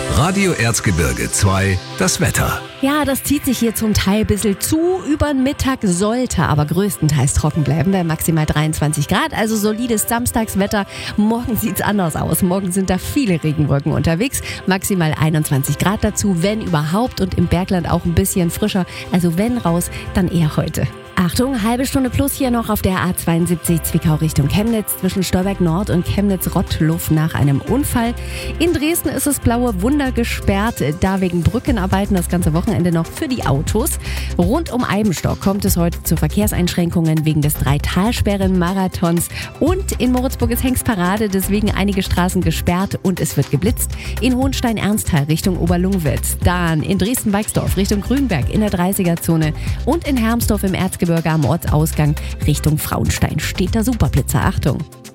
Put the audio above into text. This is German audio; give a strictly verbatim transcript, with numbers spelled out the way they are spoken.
Radio Erzgebirge zwei, das Wetter. Ja, das zieht sich hier zum Teil ein bisschen zu. Über den Mittag sollte aber größtenteils trocken bleiben, bei maximal dreiundzwanzig Grad. Also solides Samstagswetter. Morgen sieht's anders aus. Morgen sind da viele Regenwolken unterwegs. Maximal einundzwanzig Grad dazu, wenn überhaupt. Und im Bergland auch ein bisschen frischer. Also wenn raus, dann eher heute. Achtung, halbe Stunde plus hier noch auf der A zweiundsiebzig Zwickau Richtung Chemnitz zwischen Stolberg Nord und Chemnitz-Rottluff nach einem Unfall. In Dresden ist es blaue Wunder gesperrt, da wegen Brückenarbeiten das ganze Wochenende noch für die Autos. Rund um Eibenstock kommt es heute zu Verkehrseinschränkungen wegen des Drei-Talsperren-Marathons und in Moritzburg ist Hengstparade, deswegen einige Straßen gesperrt und es wird geblitzt. In Hohenstein-Ernsthal Richtung Oberlungwitz, dann in Dresden-Weixdorf Richtung Grünberg in der dreißiger-Zone und in Hermsdorf im Erzgebirge am Ortsausgang Richtung Frauenstein steht der Superblitzer. Achtung!